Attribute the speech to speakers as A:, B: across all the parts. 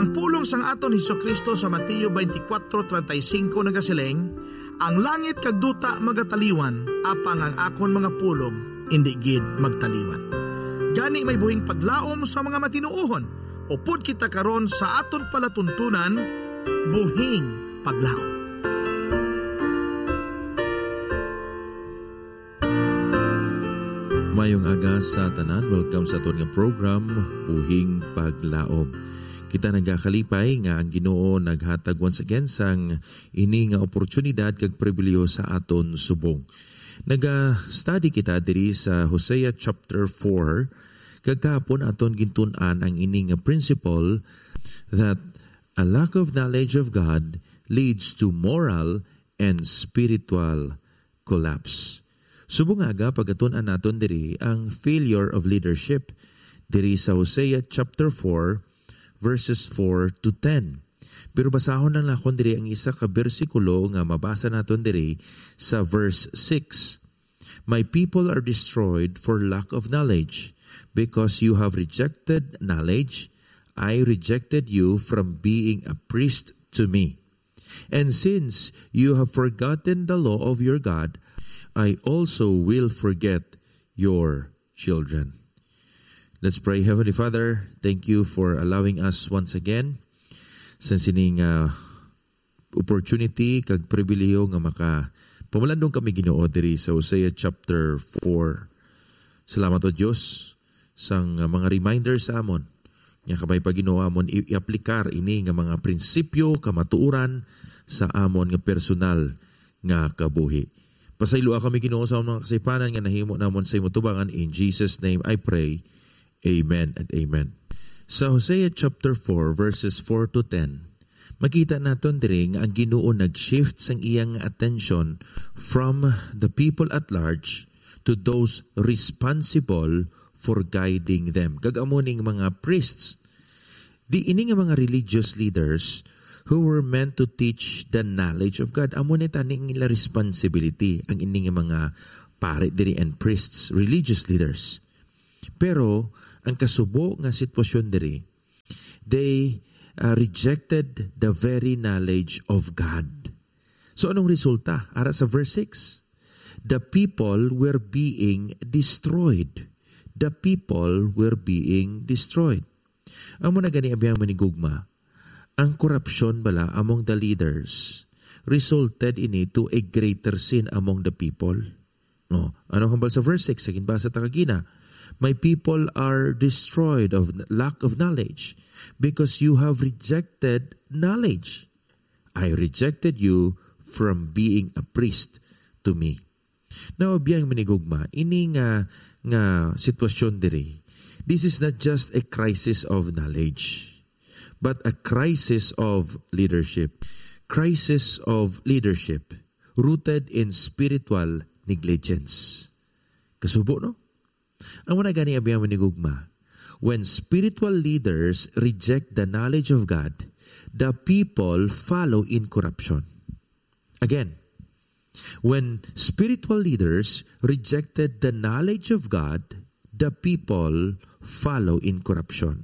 A: Ang pulong sang aton Hesukristo sa Mateo 24:35 nagasiling, ang langit kag duta magataliwan, apang ang akon mga pulong indi gid magtaliwan. Gani may buhing paglaom sa mga matinuohon, upod kita karon sa aton palatuntunan, buhing paglaom.
B: Mayong aga sa tanan, welcome sa aton nga program, Buhing Paglaom. Kita nagakalipay nga ang Ginoo naghatag once again sang ini nga oportunidad kag pribilehyo sa aton subong. Naga-study kita diri sa Hosea chapter 4, kag kahapon aton gintun-an ang ini nga principle that a lack of knowledge of God leads to moral and spiritual collapse. Subong aga pagatun-an naton diri ang failure of leadership diri sa Hosea chapter 4 verses 4 to 10. Pero basahon lang nakon diri ang isa ka bersikulo nga mabasa naton diri sa verse 6. My people are destroyed for lack of knowledge. Because you have rejected knowledge, I rejected you from being a priest to me. And since you have forgotten the law of your God, I also will forget your children. Let's pray. Heavenly Father, thank you for allowing us once again sa sining opportunity kag pribilehyo nga pamalandong kami Ginoo diri sa Hosea chapter 4. Salamat o Dios sang mga reminder sa amon nga kabay pa Ginoo amon i-aplikar ini nga mga prinsipyo kamatuoran sa amon nga personal nga kabuhi. Pasaylo kami Ginoo sa mga kasipanan nga nahimo namon sa imo tubangan. In Jesus name I pray. Amen and amen. Sa Hosea chapter 4 verses 4 to 10, makita naton diri nga ang Ginoo nag-shift sang iyang attention from the people at large to those responsible for guiding them. Kagamuning mga priests, di ini nga mga religious leaders who were meant to teach the knowledge of God. Amo ni taning ila responsibility ang ini nga mga pare diri and priests, religious leaders. Pero ang kasubo nga sitwasyon diri, they rejected the very knowledge of God. So anong resulta? Ara sa verse 6, the people were being destroyed. The people were being destroyed. Amo na gani abiyang manigugma, ang korupsyon bala among the leaders resulted in it to a greater sin among the people. No, ano hambal sa verse 6? Sagin basa ta kagina. My people are destroyed of lack of knowledge because you have rejected knowledge. I rejected you from being a priest to me. Now, biyang manigugma, ini nga sitwasyon diri. This is not just a crisis of knowledge, but a crisis of leadership. Crisis of leadership rooted in spiritual negligence. Kasubo, no? Ang mga gani abiyang manigugma, when spiritual leaders reject the knowledge of God, the people follow in corruption. Again, when spiritual leaders rejected the knowledge of God, the people follow in corruption.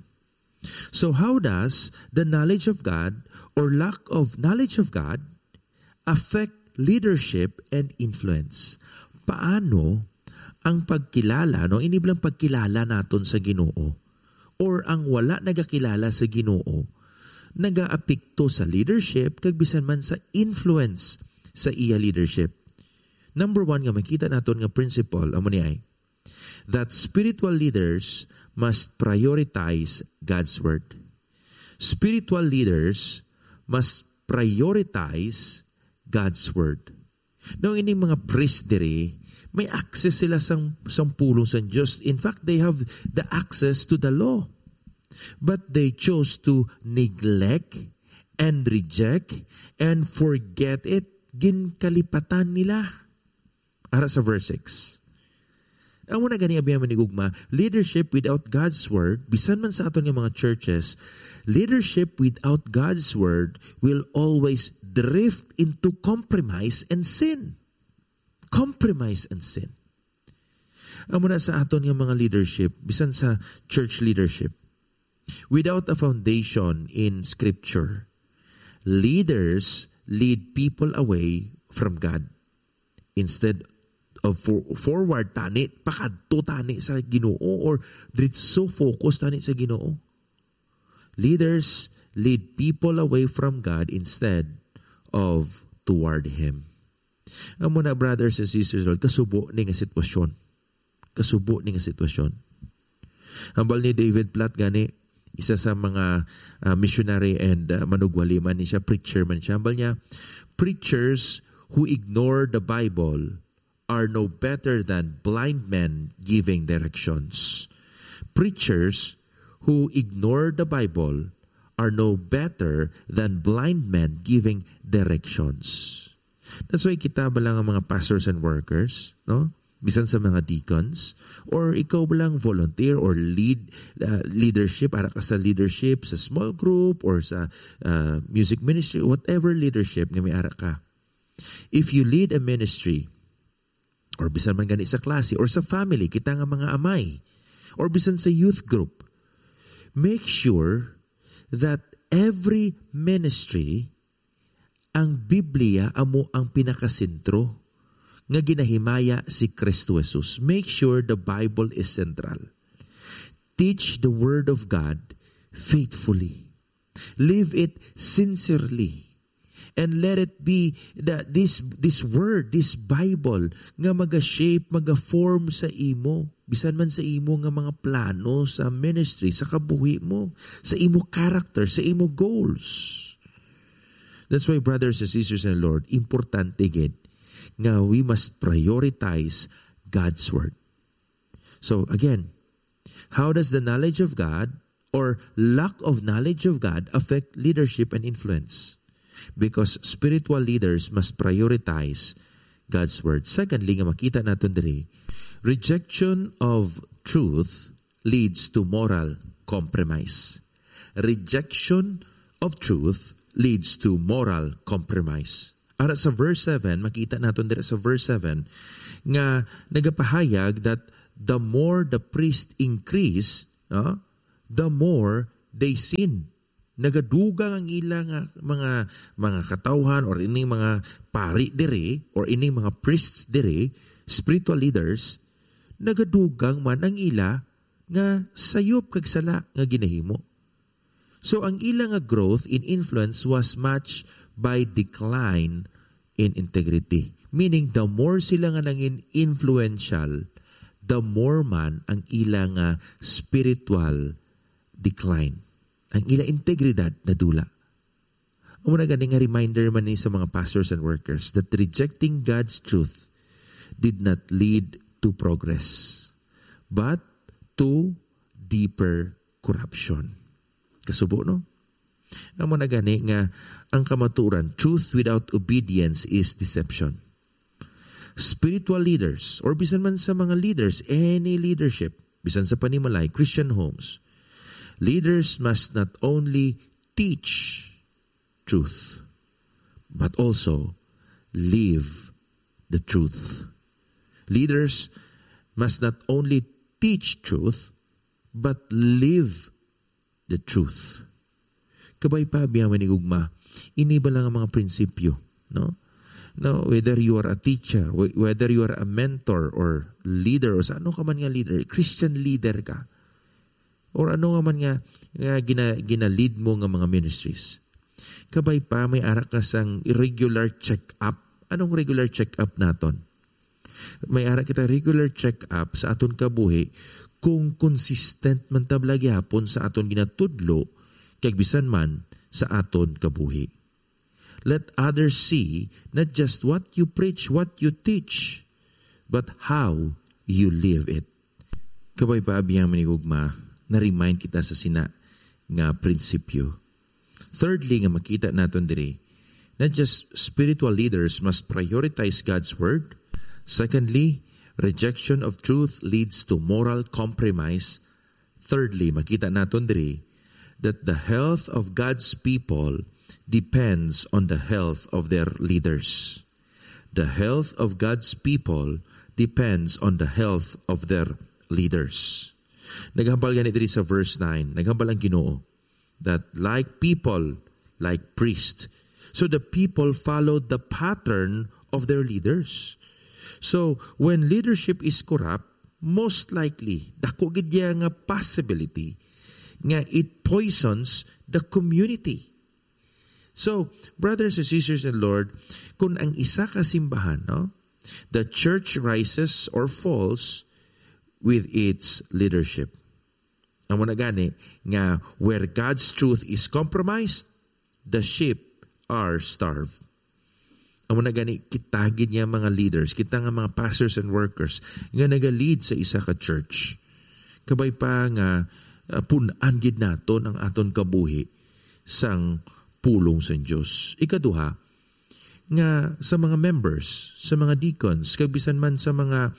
B: So how does the knowledge of God or lack of knowledge of God affect leadership and influence? Paano ang pagkilala, no, iniblang pagkilala naton sa Ginoo or ang wala nagakilala sa Ginoo nagaapekto sa leadership kag bisan man sa influence sa iya leadership. Number 1 nga makita naton nga principle amo ni ay that spiritual leaders must prioritize God's word. Spiritual leaders must prioritize God's word. Now ini mga priest diri, may access sila sang pulong sa Diyos. In fact, they have the access to the law. But they chose to neglect and reject and forget it. Ginkalipatan nila. Ara sa verse 6. Ang muna gani abiyang manigugma, leadership without God's word, bisan man sa aton nga mga churches, leadership without God's word will always drift into compromise and sin. Compromise and sin. Ang muna sa aton nga mga leadership, bisan sa church leadership, Without a foundation in Scripture, leaders lead people away from God. Instead of forward tani, pakadto tani sa Ginoo, or so focus tani sa Ginoo. Leaders lead people away from God instead of toward Him. Ang muna, brothers and sisters, Lord, kasubo ni nga sitwasyon. Kasubo ni nga sitwasyon. Hambal ni David Platt gani, isa sa mga missionary and manugwali man siya, preacher man siya. Hambal niya, preachers who ignore the Bible are no better than blind men giving directions. Preachers who ignore the Bible are no better than blind men giving directions. That's why kita ba lang ang mga pastors and workers, no? Bisan sa mga deacons, or ikaw ba lang volunteer or leadership, para ka sa leadership, sa small group, or sa music ministry, whatever leadership nga may ara ka. If you lead a ministry, or bisan man gani sa klase, or sa family, kita nga mga amay, or bisan sa youth group, make sure that every ministry, ang Biblia amo ang pinakasentro nga ginahimaya si Kristo Jesus. Make sure the Bible is central. Teach the Word of God faithfully. Live it sincerely. And let it be that this Word, this Bible, nga maga-shape, maga-form sa imo. Bisan man sa imo nga mga plano sa ministry, sa kabuhi mo, sa imo character, sa imo goals. That's why, brothers and sisters in the Lord, importante gid nga we must prioritize God's Word. So again, how does the knowledge of God or lack of knowledge of God affect leadership and influence? Because spiritual leaders must prioritize God's Word. Secondly, nga makita natin diri, rejection of truth leads to moral compromise. Rejection of truth leads to moral compromise. Ara sa verse 7, makita natin diri sa verse 7, nga nagapahayag that the more the priest increase, the more they sin. Nagadugang ang ilang mga katawhan or ining mga pari diri or ining mga priests diri, spiritual leaders, nagadugang man ang ila nga sayop kag sala nga ginahimo. So ang ilang growth in influence was matched by decline in integrity. Meaning the more sila nga nangin influential, the more man ang ilang spiritual decline. Ang ila integridad na dula. Ang muna ganing nga reminder man ni sa mga pastors and workers that rejecting God's truth did not lead to progress, but to deeper corruption. Kasubo, no? Ang muna gani nga ang kamaturan, truth without obedience is deception. Spiritual leaders, or bisan man sa mga leaders, any leadership, bisan sa panimalay, Christian homes, leaders must not only teach truth, but also live the truth. Leaders must not only teach truth, but live the truth. Kabay pa, biya manigugma, ini ba lang ang mga prinsipyo, no? No, whether you are a teacher, whether you are a mentor or leader, o sa ano ka man nga leader, Christian leader ka, or ano nga man nga gina-lead mo nga mga ministries. Kabay pa, may ara ka sang irregular check-up. Anong regular check-up naton? May ara kita regular check-up sa aton kabuhi kung consistent man tabla gyapon sa aton ginatudlo kag bisan man sa aton kabuhi. Let others see not just what you preach, what you teach, but how you live it. Kabay pa, abiyang manigugma, na-remind kita sa sina nga prinsipyo. Thirdly, nga makita natin diri, not just spiritual leaders must prioritize God's Word. Secondly, rejection of truth leads to moral compromise. Thirdly, makita natin diri, that the health of God's people depends on the health of their leaders. The health of God's people depends on the health of their leaders. Naghambal ganit diri sa verse 9. Naghambal ang Ginoo that like people, like priest. So the people followed the pattern of their leaders. So when leadership is corrupt, most likely, dako gid nga possibility nga it poisons the community. So, brothers and sisters in the Lord, kung ang isa ka simbahan, no, the church rises or falls with its leadership. Amo na gani nga where God's truth is compromised, the sheep are starved. Amo na gani kitagid niya mga leaders, kita nga mga pastors and workers nga naga-lead sa isa ka church. Kabay pa nga punan gid naton ang aton kabuhi sang pulong sa Dios. Ikaduha, nga sa mga members, sa mga deacons, kag bisan man sa mga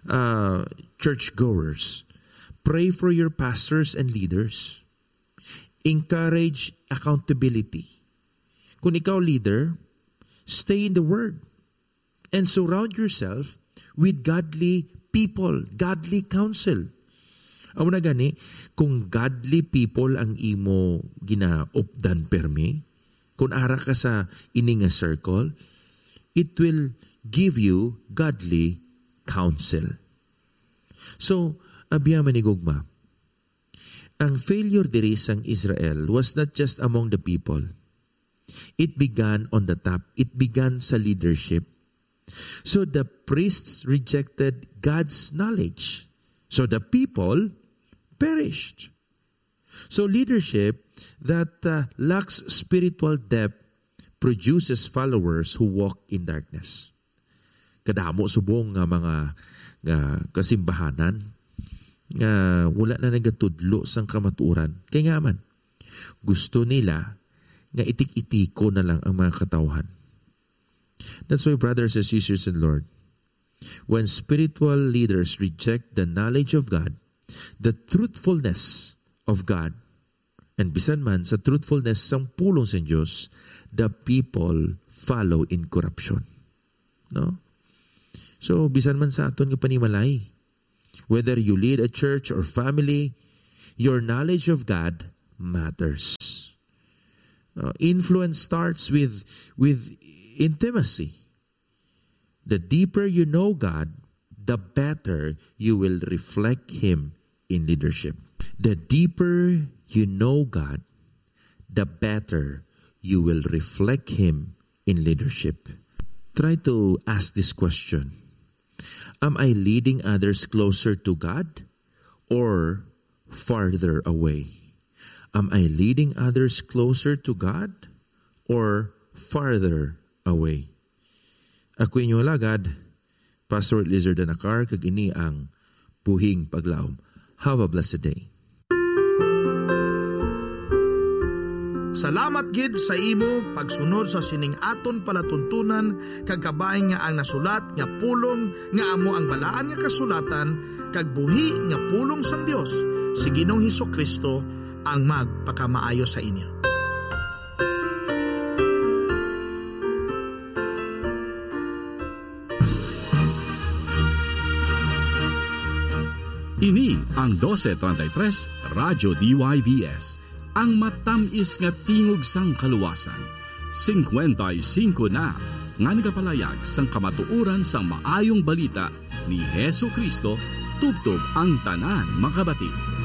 B: churchgoers, pray for your pastors and leaders. Encourage accountability. Kung ikaw leader, stay in the Word and surround yourself with godly people, godly counsel. Amo na gani, kung godly people ang imo ginaupdan permi, kung ara ka sa ining circle, it will give you godly counsel. So, abiya manigugma, ang failure diri sang Israel was not just among the people. It began on the top. It began sa leadership. So the priests rejected God's knowledge. So the people perished. So leadership that lacks spiritual depth produces followers who walk in darkness. Kadamo subong nga mga kasimbahanan nga wala na nagatudlo sang kamaturan. Kaya nga man, gusto nila nga itik-itiko na lang ang mga katawhan. That's why, brothers and sisters in Lord, when spiritual leaders reject the knowledge of God, the truthfulness of God, and bisan man sa truthfulness sang pulong sa Diyos, the people follow in corruption. No? So, bisan man sa aton nga panimalay, whether you lead a church or family, your knowledge of God matters. Influence starts with intimacy. The deeper you know God, the better you will reflect Him in leadership. The deeper you know God, the better you will reflect Him in leadership. Try to ask this question. Am I leading others closer to God or farther away? Am I leading others closer to God or farther away? Ako inyong lagad, Pastor Eliezer Danacar, kag ini ang Buhing Paglaom. Have a blessed day.
A: Salamat gid sa imo pagsunod sa sining aton palatuntunan kag kabay nga ang nasulat nga pulong nga amo ang balaan nga kasulatan kag buhi nga pulong sang Dios si Ginoong Hesukristo ang magpakamaayo sa inyo.
C: Ini ang 1233 Radyo DYVS, ang matamis nga tingog sang kaluwasan. 55 na nga nagapalayag sang kamatuoran sang maayong balita ni Hesukristo tubtob ang tanan makabati.